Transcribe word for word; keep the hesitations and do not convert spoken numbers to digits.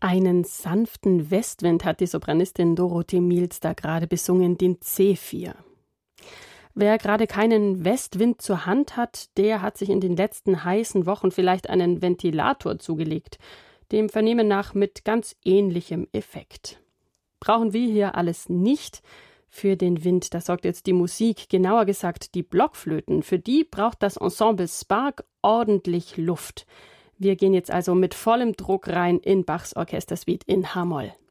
Einen sanften Westwind hat die Sopranistin Dorothee Miels da gerade besungen, den C vier. Wer gerade keinen Westwind zur Hand hat, der hat sich in den letzten heißen Wochen vielleicht einen Ventilator zugelegt. Dem Vernehmen nach mit ganz ähnlichem Effekt. Brauchen wir hier alles nicht. Für den Wind, da sorgt jetzt die Musik, genauer gesagt die Blockflöten. Für die braucht das Ensemble Spark ordentlich Luft. Wir gehen jetzt also mit vollem Druck rein in Bachs Orchestersuite in H-Moll.